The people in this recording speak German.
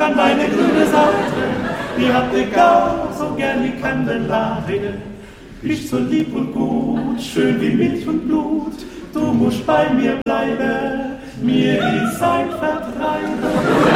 an meine grüne Seite. Die hatte gar so gern die Kandelarie. Bist so lieb und gut, schön wie Milch und Blut. Du musst bei mir bleiben, mir die Zeit vertreiben.